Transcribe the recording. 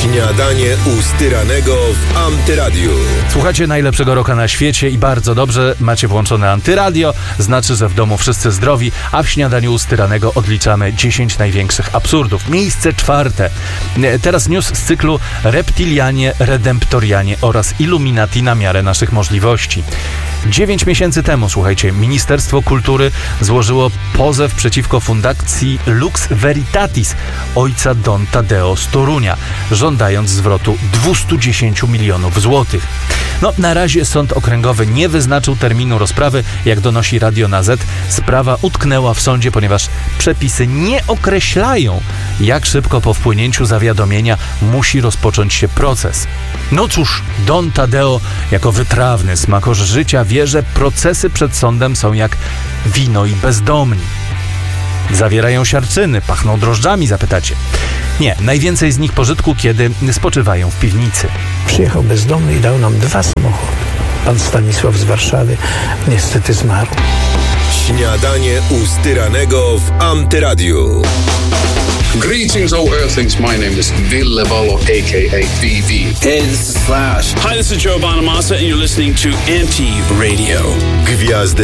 Śniadanie u Styranego w Antyradiu. Słuchacie najlepszego rocka na świecie i bardzo dobrze, macie włączone Antyradio, znaczy, że w domu wszyscy zdrowi, a w Śniadaniu u Styranego odliczamy 10 największych absurdów. Miejsce 4. Teraz news z cyklu Reptilianie, Redemptorianie oraz Illuminati na miarę naszych możliwości. 9 miesięcy temu, słuchajcie, Ministerstwo Kultury złożyło pozew przeciwko fundacji Lux Veritatis ojca Don Tadeo z Torunia, żądając zwrotu 210 milionów złotych. Na razie sąd okręgowy nie wyznaczył terminu rozprawy. Jak donosi Radio na Z, sprawa utknęła w sądzie, ponieważ przepisy nie określają, jak szybko po wpłynięciu zawiadomienia musi rozpocząć się proces. No cóż, Don Tadeo jako wytrawny smakosz życia wie, że procesy przed sądem są jak wino i bezdomni. Zawierają siarczyny, pachną drożdżami, zapytacie. Nie, najwięcej z nich pożytku, kiedy spoczywają w piwnicy. Przyjechał bezdomny i dał nam 2 samochody. Pan Stanisław z Warszawy niestety zmarł. Śniadanie u Styranego w Antyradiu. Greetings, all Earthlings. My name is Ville Valo, a.k.a. VV. Hey, this is Slash. Hi, this is Joe Bonamassa, and you're listening to Anti-Radio. Gwiazdy